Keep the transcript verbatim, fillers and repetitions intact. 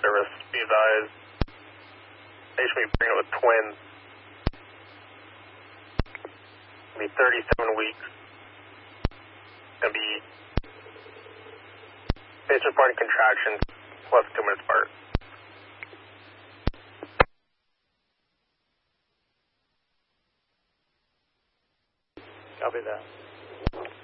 service. Be advised. They should be pregnant with twins. It'll be thirty-seven weeks. It'll be patient reporting contractions plus two minutes apart. Copy that.